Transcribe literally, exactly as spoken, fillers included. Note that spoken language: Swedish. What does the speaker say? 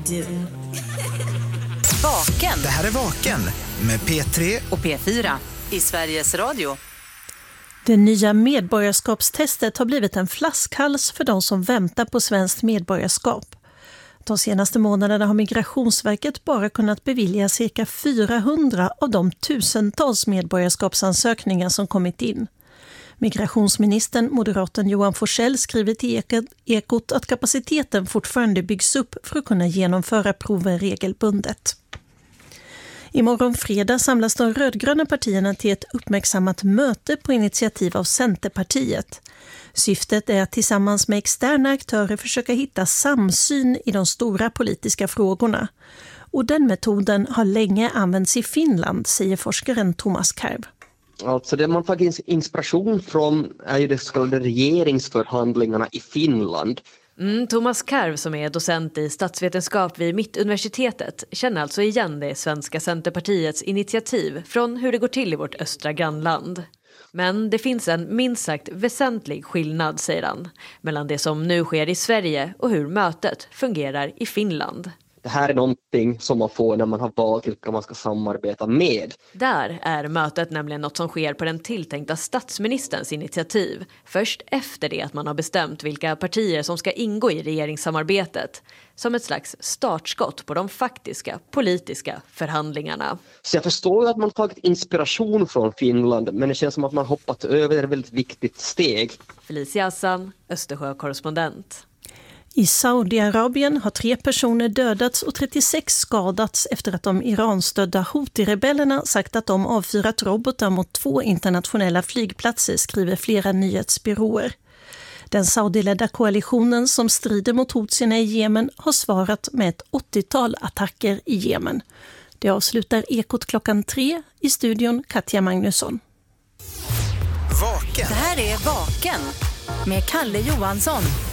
do. Vaken. Det här är Vaken med P tre och P fyra i Sveriges Radio. Det nya medborgarskapstestet har blivit en flaskhals för de som väntar på svenskt medborgarskap. De senaste månaderna har Migrationsverket bara kunnat bevilja cirka fyrahundra av de tusentals medborgarskapsansökningar som kommit in. Migrationsministern, moderaten Johan Forssell, skriver till Ekot att kapaciteten fortfarande byggs upp för att kunna genomföra proven regelbundet. Imorgon fredag samlas de rödgröna partierna till ett uppmärksammat möte på initiativ av Centerpartiet. Syftet är att tillsammans med externa aktörer försöka hitta samsyn i de stora politiska frågorna. Och den metoden har länge använts i Finland, säger forskaren Thomas Karv. Alltså det man tagit inspiration från är ju de så kallade regeringsförhandlingarna i Finland. Mm, Thomas Karv, som är docent i statsvetenskap vid Mittuniversitetet, känner alltså igen det svenska Centerpartiets initiativ från hur det går till i vårt östra grannland. Men det finns en minst sagt väsentlig skillnad, säger han, mellan det som nu sker i Sverige och hur mötet fungerar i Finland. Det här är någonting som man får när man har valt vilka man ska samarbeta med. Där är mötet nämligen något som sker på den tilltänkta statsministerns initiativ. Först efter det att man har bestämt vilka partier som ska ingå i regeringssamarbetet. Som ett slags startskott på de faktiska politiska förhandlingarna. Så jag förstår ju att man tagit inspiration från Finland, men det känns som att man hoppat över ett väldigt viktigt steg. Felicia Hassan, Östersjö-korrespondent. I Saudiarabien har tre personer dödats och trettiosex skadats efter att de Iranstödda Houthi-rebellerna sagt att de avfyrat robotar mot två internationella flygplatser, skriver flera nyhetsbyråer. Den saudiledda koalitionen som strider mot Houthierna i Jemen har svarat med ett åttiotal attacker i Jemen. Det avslutar Ekot klockan tre, i studion Katja Magnusson. Vaken. Det här är Vaken med Kalle Johansson.